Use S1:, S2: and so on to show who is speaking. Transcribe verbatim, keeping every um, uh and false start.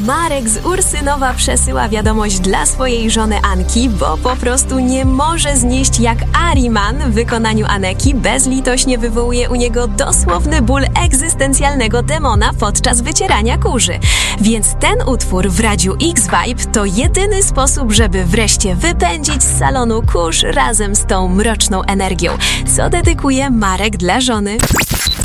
S1: Marek z Ursynowa przesyła wiadomość dla swojej żony Anki, bo po prostu nie może znieść, jak Ariman w wykonaniu Aneki bezlitośnie wywołuje u niego dosłowny ból egzystencjalnego demona podczas wycierania kurzy. Więc ten utwór w radiu X-Vibe to jedyny sposób, żeby wreszcie wypędzić z salonu kurz razem z tą mroczną energią, co dedykuje Marek dla żony.